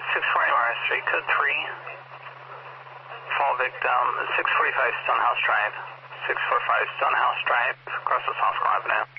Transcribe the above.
640 RS3, code 3. Fall victim, 645 Stonehouse Drive. 645 Stonehouse Drive, across the South Avenue.